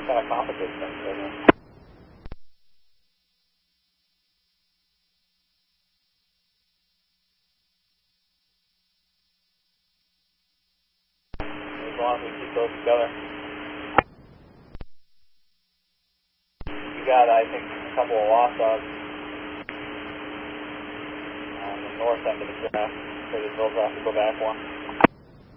kind of complicates things, doesn't it? As long as we keep those together. You got, I think, a couple of lost dogs on the north end of the shaft, so those will have to go back one.